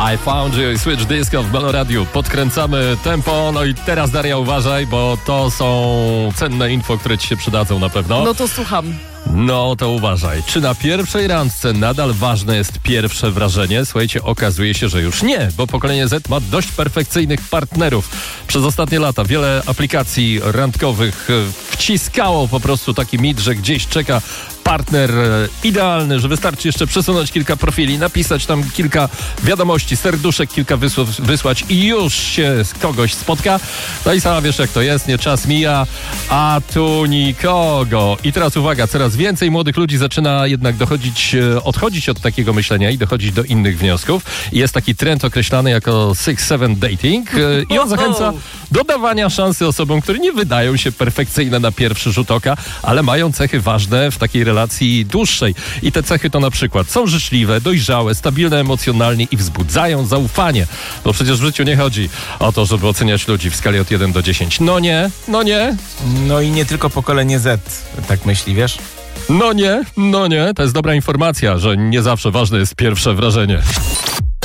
I found you, Switch Disco w Melo Radio. Podkręcamy tempo, no i teraz Daria uważaj, bo to są cenne info, które ci się przydadzą na pewno. No to słucham. No to uważaj. Czy na pierwszej randce nadal ważne jest pierwsze wrażenie? Słuchajcie, okazuje się, że już nie, bo pokolenie Z ma dość perfekcyjnych partnerów. Przez ostatnie lata wiele aplikacji randkowych wciskało po prostu taki mit, że gdzieś czeka partner idealny, że wystarczy jeszcze przesunąć kilka profili, napisać tam kilka wiadomości, serduszek, kilka wysłać i już się z kogoś spotka. No i sama wiesz, jak to jest, nie? Czas mija, a tu nikogo. I teraz uwaga, coraz więcej młodych ludzi zaczyna jednak odchodzić od takiego myślenia i dochodzić do innych wniosków. I jest taki trend określany jako 6-7 dating i on zachęca do dawania szansy osobom, które nie wydają się perfekcyjne na pierwszy rzut oka, ale mają cechy ważne w takiej relacji dłuższej. I te cechy to na przykład są życzliwe, dojrzałe, stabilne emocjonalnie i wzbudzają zaufanie. Bo przecież w życiu nie chodzi o to, żeby oceniać ludzi w skali od 1 do 10. No nie. No i nie tylko pokolenie Z tak myśli, wiesz? No nie. To jest dobra informacja, że nie zawsze ważne jest pierwsze wrażenie.